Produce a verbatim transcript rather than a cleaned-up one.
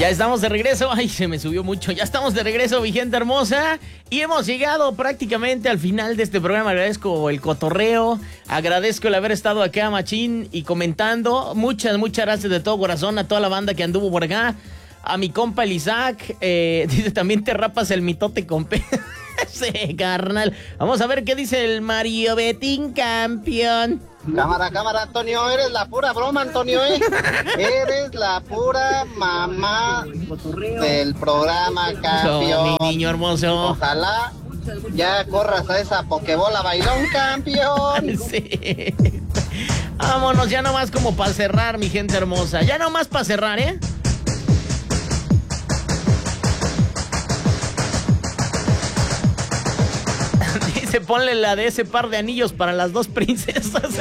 Ya estamos de regreso. Ay, se me subió mucho. Ya estamos de regreso, mi gente hermosa. Y hemos llegado prácticamente al final de este programa. Agradezco el cotorreo. Agradezco el haber estado acá, machín, y comentando. Muchas, muchas gracias de todo corazón a toda la banda que anduvo por acá. A mi compa el Isaac. Eh, dice, también te rapas el mitote, compa. Sí, carnal. Vamos a ver qué dice el Mario Betín, campeón. Cámara, cámara, Antonio, eres la pura broma, Antonio, ¿eh? Eres la pura mamá del programa, campeón. Oh, mi niño hermoso. Ojalá ya corras a esa pokebola bailón, campeón. Sí. Vámonos, ya nomás como para cerrar, mi gente hermosa. Ya nomás para cerrar, ¿eh? Dice, ponle la de ese par de anillos para las dos princesas.